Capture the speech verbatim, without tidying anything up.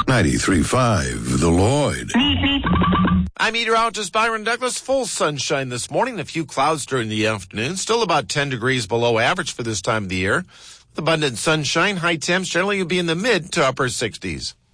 ninety-three point five The Lloyd. I'm meteorologist Byron Douglas. Full sunshine this morning, a few clouds during the afternoon. Still about ten degrees below average for this time of the year. With abundant sunshine, high temps generally will be in the mid to upper sixties.